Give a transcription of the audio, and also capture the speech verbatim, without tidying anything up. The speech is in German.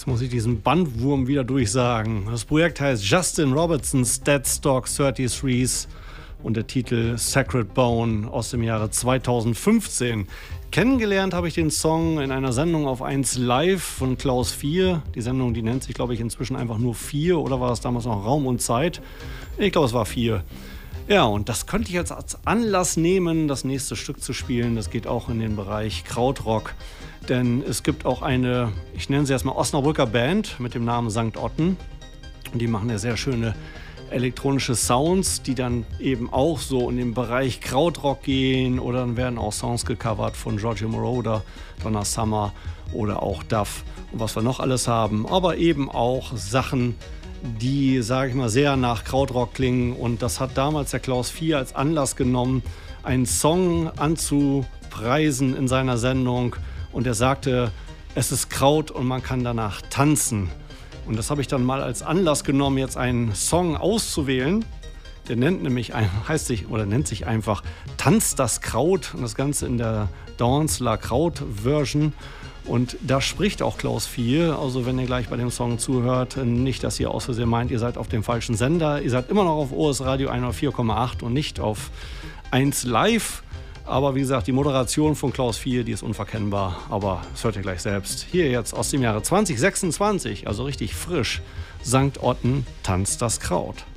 Jetzt muss ich diesen Bandwurm wieder durchsagen. Das Projekt heißt Justin Robertson's Deadstock dreiunddreißig und der Titel Sacred Bone aus dem Jahre zweitausendfünfzehn. Kennengelernt habe ich den Song in einer Sendung auf eins Live von Klaus vier. Die Sendung, die nennt sich, glaube ich, inzwischen einfach nur vier, oder war es damals noch Raum und Zeit? Ich glaube, es war vier. Ja, und das könnte ich jetzt als Anlass nehmen, das nächste Stück zu spielen. Das geht auch in den Bereich Krautrock. Denn es gibt auch eine, ich nenne sie erstmal Osnabrücker Band mit dem Namen Sankt Otten. Und die machen ja sehr schöne elektronische Sounds, die dann eben auch so in den Bereich Krautrock gehen. Oder dann werden auch Songs gecovert von Giorgio Moroder, Donna Summer oder auch Duff und was wir noch alles haben. Aber eben auch Sachen, die, sage ich mal, sehr nach Krautrock klingen. Und das hat damals der Klaus vier als Anlass genommen, einen Song anzupreisen in seiner Sendung. Und er sagte, es ist Kraut und man kann danach tanzen. Und das habe ich dann mal als Anlass genommen, jetzt einen Song auszuwählen. Der nennt nämlich, heißt sich, oder nennt sich einfach Tanz das Kraut. Und das Ganze in der Dance la Kraut Version. Und da spricht auch Klaus vier. Also wenn ihr gleich bei dem Song zuhört, nicht, dass ihr aus Versehen meint, ihr seid auf dem falschen Sender. Ihr seid immer noch auf O S Radio hundertvier Komma acht und nicht auf eins Live. Aber wie gesagt, die Moderation von Klaus vier, die ist unverkennbar. Aber das hört ihr gleich selbst. Hier jetzt aus dem Jahre zweitausendsechsundzwanzig, also richtig frisch. Sankt Otten tanzt das Kraut.